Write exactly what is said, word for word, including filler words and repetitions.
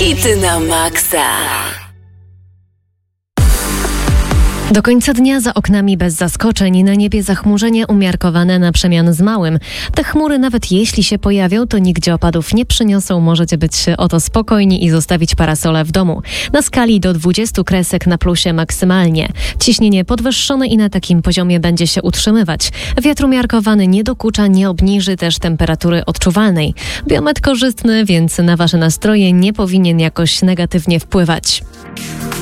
Hity na maksa. Do końca dnia za oknami bez zaskoczeń, na niebie zachmurzenie umiarkowane na przemian z małym. Te chmury, nawet jeśli się pojawią, to nigdzie opadów nie przyniosą. Możecie być oto spokojni i zostawić parasole w domu. Na skali do dwudziestu kresek na plusie maksymalnie. Ciśnienie podwyższone i na takim poziomie będzie się utrzymywać. Wiatr umiarkowany nie dokucza, nie obniży też temperatury odczuwalnej. Biometr korzystny, więc na wasze nastroje nie powinien jakoś negatywnie wpływać.